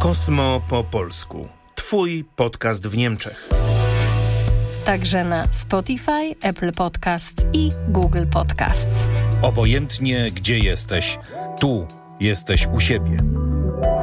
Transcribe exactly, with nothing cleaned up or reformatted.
Kosmo po polsku. Twój podcast w Niemczech. Także na Spotify, Apple Podcast i Google Podcasts. Obojętnie gdzie jesteś, tu jesteś u siebie.